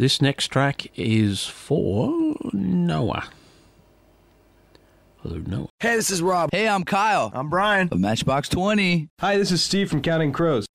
This next track is for Noah. Hello, Noah. Hey, this is Rob. Hey, I'm Kyle. I'm Brian. Of Matchbox 20. Hi, this is Steve from Counting Crows.